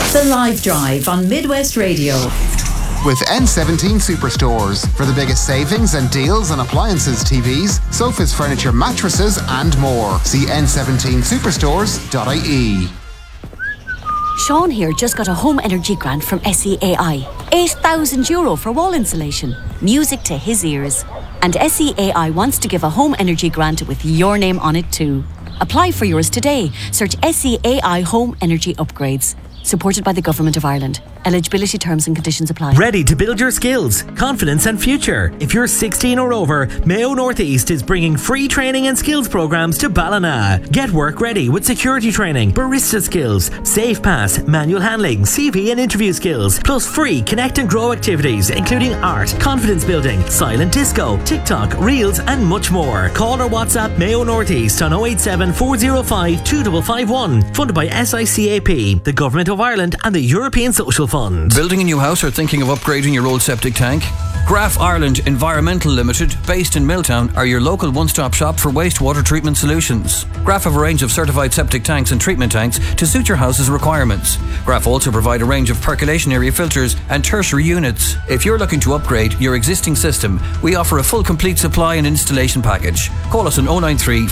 The Live Drive on Midwest Radio. With N17 Superstores for the biggest savings and deals on appliances, TVs, sofas, furniture, mattresses and more. See n17superstores.ie. Sean here just got a home energy grant from SEAI. €8,000 for wall insulation. Music to his ears. And SEAI wants to give a home energy grant with your name on it too. Apply for yours today. Search SEAI Home Energy Upgrades. Supported by the Government of Ireland. Eligibility terms and conditions apply. Ready to build your skills, confidence and future? If you're 16 or over, Mayo Northeast is bringing free training and skills programs to Ballina. Get work ready with security training, barista skills, safe pass, manual handling, CV and interview skills, plus free connect and grow activities including art, confidence building, silent disco, TikTok, reels and much more. Call or WhatsApp Mayo Northeast on 087 405 2551. Funded by SICAP, the Government of Ireland and the European Social Fund. Building a new house or thinking of upgrading your old septic tank? Graf Ireland Environmental Limited, based in Milltown, are your local one-stop shop for wastewater treatment solutions. Graf have a range of certified septic tanks and treatment tanks to suit your house's requirements. Graf also provide a range of percolation area filters and tertiary units. If you're looking to upgrade your existing system, we offer a full complete supply and installation package. Call us on 093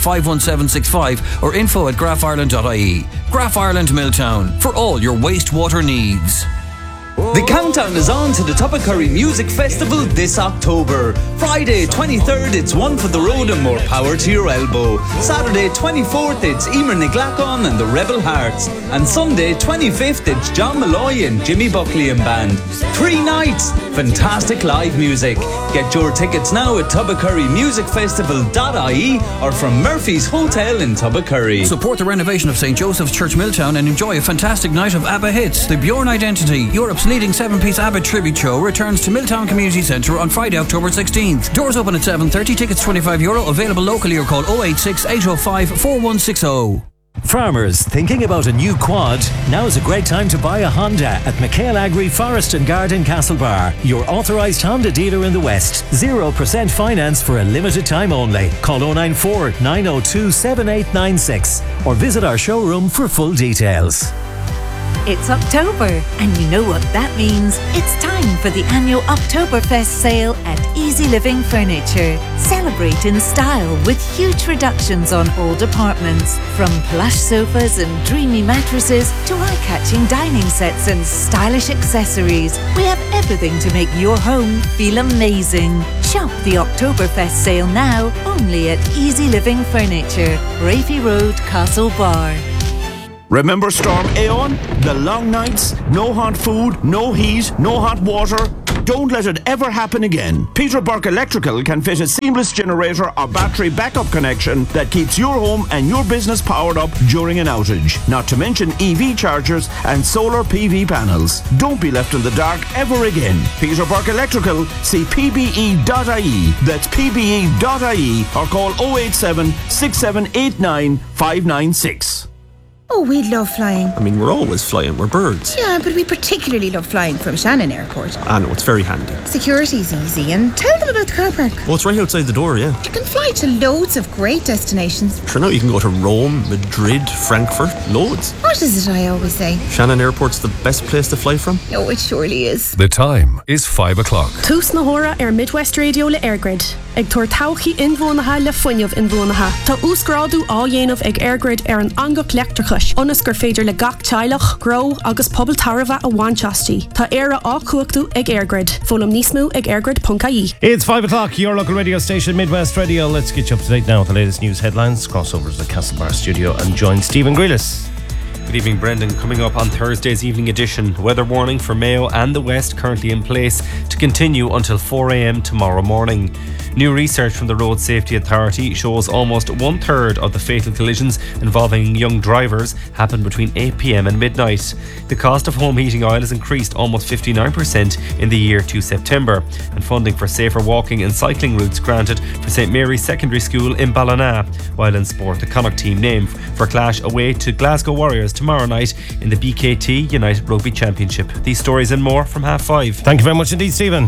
51765 or info@grafireland.ie. Graf Ireland Milltown, for all your wastewater needs. The countdown is on to the Tuppacurry Music Festival this October. Friday 23rd, it's One for the Road and More Power to Your Elbow. Saturday 24th, it's Emer Niglacon and the Rebel Hearts. And Sunday 25th, it's John Malloy and Jimmy Buckley and Band. 3 nights, fantastic live music. Get your tickets now at tuppacurrymusicfestival.ie or from Murphy's Hotel in Tuppacurry. Support the renovation of St. Joseph's Church Milltown and enjoy a fantastic night of ABBA hits. The Bjorn Identity, Europe's leading 7-piece ABBA tribute show, returns to Milltown Community Centre on Friday, October 16th. Doors open at 7:30, tickets €25, available locally or call 086 805 4160. Farmers thinking about a new quad? Now's a great time to buy a Honda at McHale Agri Forest and Garden Castlebar, your authorised Honda dealer in the West. 0% finance for a limited time only. Call 094 902 7896 or visit our showroom for full details. It's October, and you know what that means. It's time for the annual Oktoberfest sale at Easy Living Furniture. Celebrate in style with huge reductions on all departments. From plush sofas and dreamy mattresses to eye-catching dining sets and stylish accessories. We have everything to make your home feel amazing. Shop the Oktoberfest sale now, only at Easy Living Furniture, Rafi Road, Castlebar. Remember Storm Aeon? The long nights, no hot food, no heat, no hot water. Don't let it ever happen again. Peter Burke Electrical can fit a seamless generator or battery backup connection that keeps your home and your business powered up during an outage. Not to mention EV chargers and solar PV panels. Don't be left in the dark ever again. Peter Burke Electrical, see pbe.ie. That's pbe.ie or call 087 6789 596. Oh, we love flying. I mean, we're always flying. We're birds. Yeah, but we particularly love flying from Shannon Airport. I know, it's very handy. Security's easy, and tell them about the car park. Oh, it's right outside the door, yeah. You can fly to loads of great destinations. Sure, now you can go to Rome, Madrid, Frankfurt, loads. What is it I always say? Shannon Airport's the best place to fly from. Oh, it surely is. The time is 5 o'clock. Tús na hora Midwest Radio le Airgrid. Ag tuair tauchaí inbhuanaithe le foiineamh inbhuanaithe. Tá úscrádú á dhéanamh ag Airgrid an angach leachtarchais. Onas gur féidir le gach teilech, grow agus pobl tarva a bhainteastí. Tá éire á cuachtú ag Airgrid. Fólam nísmú ag airgrid.ie. It's 5 o'clock, your local radio station, Midwest Radio. Let's get you up to date now with the latest news headlines. Crossover to the Castlebar studio and join Stephen Grealis. Good evening, Brendan. Coming up on Thursday's evening edition, weather warning for Mayo and the West currently in place to continue until 4 a.m. tomorrow morning. New research from the Road Safety Authority shows almost 1/3 of the fatal collisions involving young drivers happen between 8 p.m. and midnight. The cost of home heating oil has increased almost 59% in the year to September, and funding for safer walking and cycling routes granted for St Mary's Secondary School in Ballina, while in sport the Connacht team named for clash away to Glasgow Warriors tomorrow night in the BKT United Rugby Championship. These stories and more from 5:30. Thank you very much indeed, Stephen.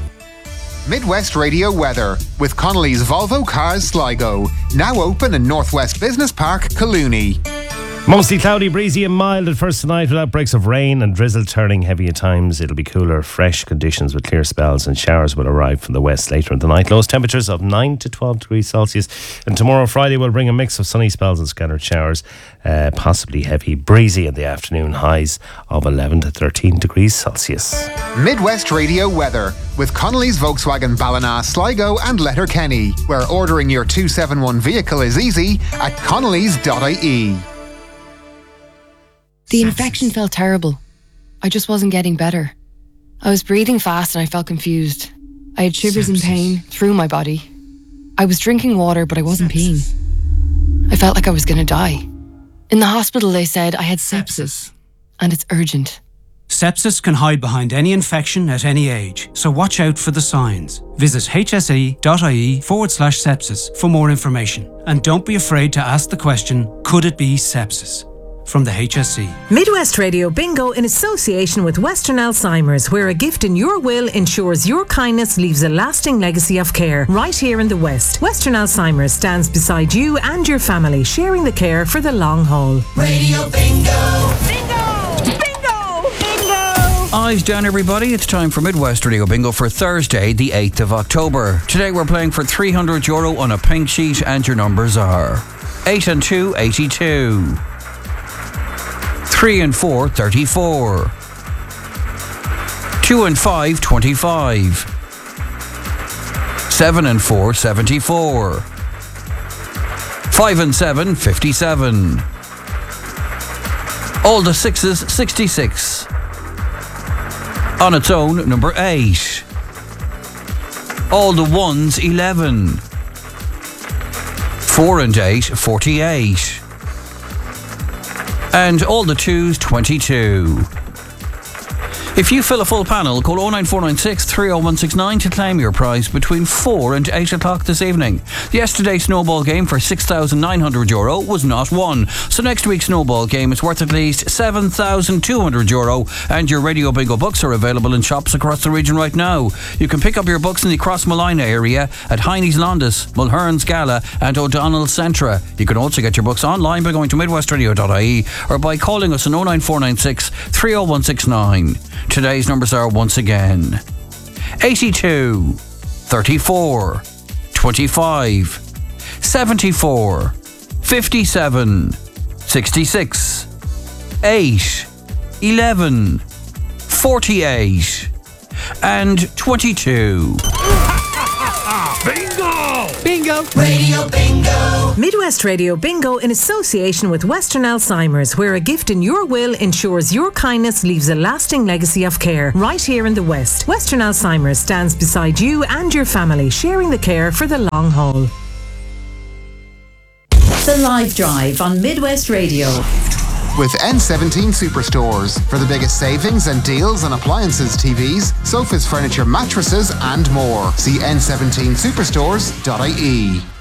Midwest Radio weather with Connolly's Volvo Cars Sligo. Now open in Northwest Business Park, Collooney. Mostly cloudy, breezy and mild at first tonight with outbreaks of rain and drizzle turning heavy at times. It'll be cooler, fresh conditions with clear spells, and showers will arrive from the west later in the night. Lowest temperatures of 9 to 12 degrees Celsius. And tomorrow, Friday, will bring a mix of sunny spells and scattered showers, possibly heavy, breezy in the afternoon. Highs of 11 to 13 degrees Celsius. Midwest Radio weather with Connolly's Volkswagen Ballina, Sligo and Letterkenny, where ordering your 271 vehicle is easy at connellys.ie. The infection felt terrible. I just wasn't getting better. I was breathing fast and I felt confused. I had shivers and pain through my body. I was drinking water, but I wasn't peeing. I felt like I was going to die. In the hospital, they said I had sepsis, and it's urgent. Sepsis can hide behind any infection at any age, so watch out for the signs. Visit hse.ie/sepsis for more information. And don't be afraid to ask the question, could it be sepsis? From the HSE. Midwest Radio Bingo in association with Western Alzheimer's, where a gift in your will ensures your kindness leaves a lasting legacy of care. Right here in the West, Western Alzheimer's stands beside you and your family, sharing the care for the long haul. Radio Bingo! Eyes down, everybody. It's time for Midwest Radio Bingo for Thursday, the 8th of October. Today we're playing for €300 on a pink sheet, and your numbers are 8 and 2, 82. 3 and 4, 34. 2 and 5, 25. 7 and 4, 74. 5 and 7, 57. All the sixes, 66. On its own, number 8. All the ones, 11. 4 and 8, 48. And all the twos, 22. If you fill a full panel, call 09496 30169 to claim your prize between 4 and 8 o'clock this evening. Yesterday's snowball game for €6,900 was not won. So next week's snowball game is worth at least €7,200, and your Radio Bingo books are available in shops across the region right now. You can pick up your books in the Crossmolina area at Heine's Londis, Mulherns Gala and O'Donnell Centra. You can also get your books online by going to midwestradio.ie or by calling us on 09496 30169. Today's numbers are once again 82, 34, 25, 74, 57, 66, 8, 11, 48 and 22. Bingo! Bingo! Radio Bingo! Midwest Radio Bingo in association with Western Alzheimer's, where a gift in your will ensures your kindness leaves a lasting legacy of care. Right here in the West, Western Alzheimer's stands beside you and your family, sharing the care for the long haul. The Live Drive on Midwest Radio. With N17 Superstores for the biggest savings and deals on appliances, TVs, sofas, furniture, mattresses and more. See n17superstores.ie.